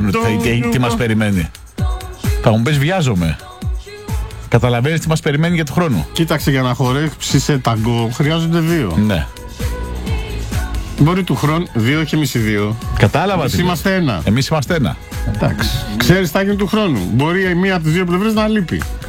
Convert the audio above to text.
Τι μας περιμένει. Θα μου πεις βιάζομαι. Καταλαβαίνεις τι μας περιμένει για του χρόνου. Κοίταξε, για να χορέψεις σε ταγκό χρειάζονται 2. Ναι. Μπορεί του χρόνου 2 και εμείς οι 2. Κατάλαβα. Εμείς είμαστε 1. Εμείς είμαστε 1. Εντάξει. Ξέρεις τι θα γίνει του χρόνου. Μπορεί η μία από τις δύο πλευρές να λείπει.